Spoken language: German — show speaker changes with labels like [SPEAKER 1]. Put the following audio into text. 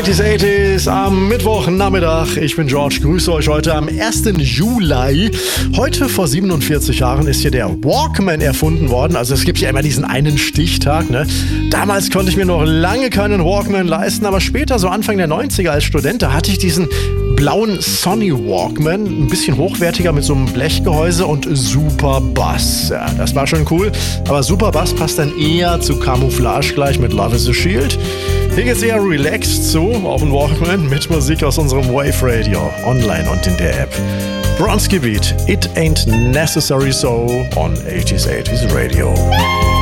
[SPEAKER 1] 80s am Mittwochnachmittag. Ich bin George, grüße euch heute am 1. Juli. Heute vor 47 Jahren ist hier der Walkman erfunden worden. Also es gibt ja immer diesen einen Stichtag, ne? Damals konnte ich mir noch lange keinen Walkman leisten, aber später, so Anfang der 90er als Student, da hatte ich diesen blauen Sony Walkman, ein bisschen hochwertiger mit so einem Blechgehäuse und super Bass. Ja, das war schon cool, aber super Bass passt dann eher zu Camouflage gleich mit Love is a Shield. Hier geht's eher relaxed zu, auf dem Walkman mit Musik aus unserem Wave Radio, online und in der App. Bronski Beat, It Ain't Necessary So on 80s Radio.